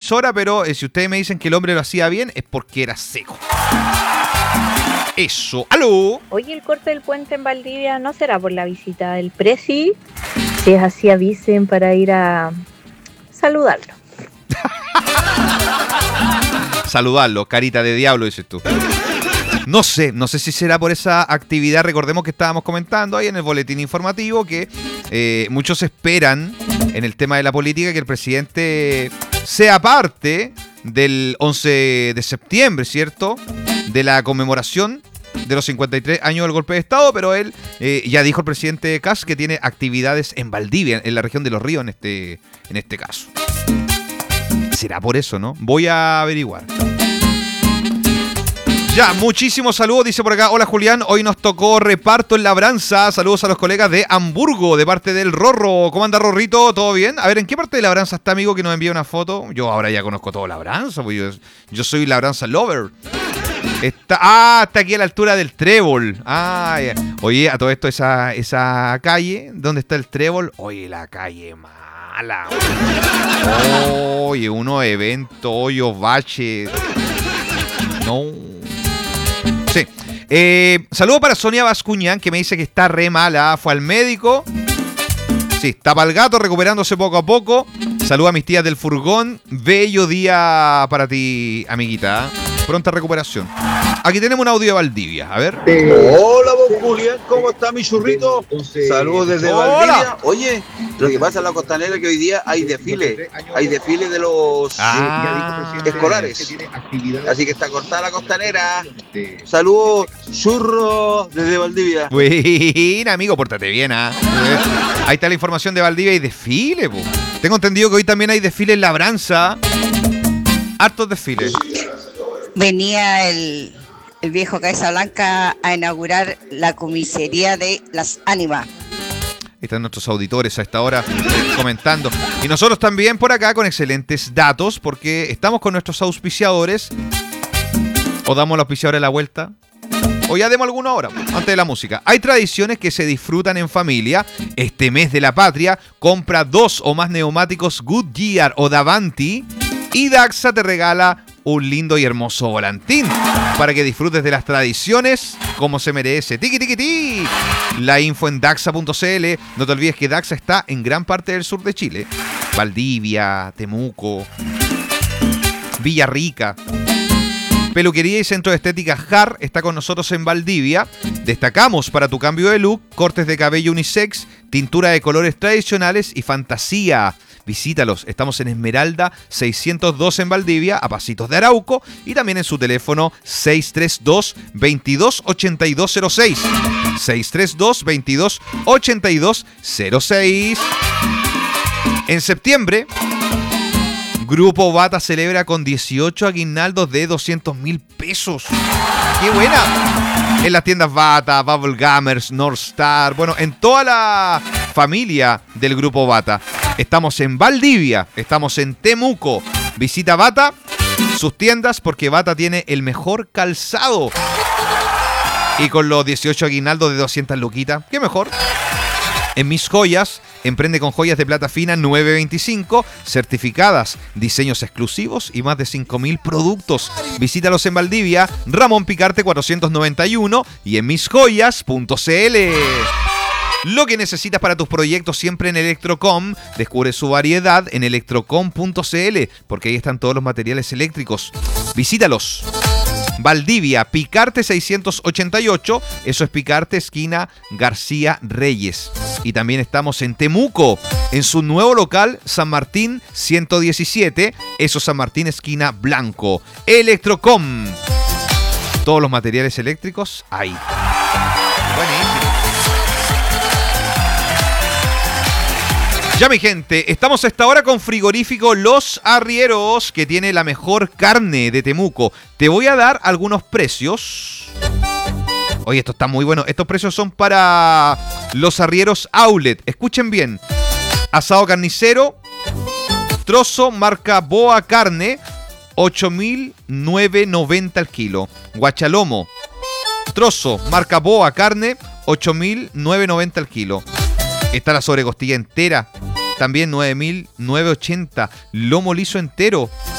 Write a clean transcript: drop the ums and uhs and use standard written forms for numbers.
emisora, pero si ustedes me dicen que el hombre lo hacía bien, es porque era seco. Eso. ¡Aló! Oye, el corte del puente en Valdivia, ¿no será por la visita del Presi? Si es así, avisen para ir a saludarlo. Saludarlo, carita de diablo, dices tú. No sé si será por esa actividad. Recordemos que estábamos comentando ahí en el boletín informativo que muchos esperan en el tema de la política que el presidente sea parte del 11 de septiembre, ¿cierto? De la conmemoración de los 53 años del golpe de Estado, pero él ya dijo el presidente Kast que tiene actividades en Valdivia, en la región de Los Ríos en este caso. ¿Será por eso, no? Voy a averiguar. Ya, muchísimos saludos, dice por acá. Hola Julián, hoy nos tocó reparto en Labranza. Saludos a los colegas de Hamburgo, de parte del Rorro. ¿Cómo anda Rorrito? ¿Todo bien? A ver, ¿en qué parte de Labranza está, amigo, que nos envía una foto? Yo ahora ya conozco todo Labranza, pues yo soy Labranza lover. Está aquí a la altura del Trébol. Ya. Oye, a todo esto, esa calle, ¿dónde está el Trébol? Oye, la calle mala. Oye, unos eventos, hoyos, baches. No. Sí. Saludo para Sonia Bascuñán, que me dice que está re mala. Fue al médico. Sí, está para el gato, recuperándose poco a poco. Saludo a mis tías del furgón. Bello día para ti, amiguita. Pronta recuperación. Aquí tenemos un audio de Valdivia. A ver. Hola, don Julián. ¿Cómo está mi churrito? Saludos desde Valdivia. Oye, lo que pasa en la costanera es que hoy día hay desfile. Hay desfile de los escolares. Así que está cortada la costanera. Saludos, churro, desde Valdivia. Buena, amigo, pórtate bien, ¿ah? Ahí está la información de Valdivia y desfile, po. Tengo entendido que hoy también hay desfile en Labranza. Hartos desfiles. Venía el viejo Cabeza Blanca a inaugurar la comisaría de Las Ánimas. Están nuestros auditores a esta hora comentando. Y nosotros también por acá con excelentes datos, porque estamos con nuestros auspiciadores. ¿O damos los auspiciadores la vuelta? O ya demos alguna hora, antes de la música. Hay tradiciones que se disfrutan en familia. Este mes de la patria, compra 2 o más neumáticos Goodyear o Davanti y Daxa te regala un lindo y hermoso volantín para que disfrutes de las tradiciones como se merece. Tiki tiki ti. La info en daxa.cl. No te olvides que Daxa está en gran parte del sur de Chile. Valdivia, Temuco, Villarrica. Peluquería y Centro de Estética JAR está con nosotros en Valdivia. Destacamos para tu cambio de look, cortes de cabello unisex, tintura de colores tradicionales y fantasía. Visítalos, estamos en Esmeralda 602 en Valdivia, a pasitos de Arauco, y también en su teléfono 632-228206. 632-228206. En septiembre, Grupo Bata celebra con 18 aguinaldos de 200.000 pesos. ¡Qué buena! En las tiendas Bata, Bubble Gummers, North Star, bueno, en toda la familia del Grupo Bata. Estamos en Valdivia, estamos en Temuco. Visita Bata, sus tiendas, porque Bata tiene el mejor calzado. Y con los 18 aguinaldos de 200 luquitas, ¿qué mejor? En Mis Joyas, emprende con joyas de plata fina 925, certificadas, diseños exclusivos y más de 5.000 productos. Visítalos en Valdivia, Ramón Picarte 491 y en misjoyas.cl. Lo que necesitas para tus proyectos siempre en Electrocom. Descubre su variedad en electrocom.cl, porque ahí están todos los materiales eléctricos. Visítalos. Valdivia, Picarte 688, eso es Picarte, esquina García Reyes. Y también estamos en Temuco, en su nuevo local, San Martín 117, eso es San Martín, esquina Blanco. Electrocom, todos los materiales eléctricos ahí. Buenísimo. Ya mi gente, estamos a esta hora con Frigorífico Los Arrieros, que tiene la mejor carne de Temuco. Te voy a dar algunos precios. Oye, esto está muy bueno. Estos precios son para Los Arrieros Outlet. Escuchen bien. Asado carnicero, trozo marca Boa Carne, 8.990 al kilo. Guachalomo, trozo marca Boa Carne, 8.990 al kilo. Está la sobrecostilla entera, también 9.980. Lomo liso entero,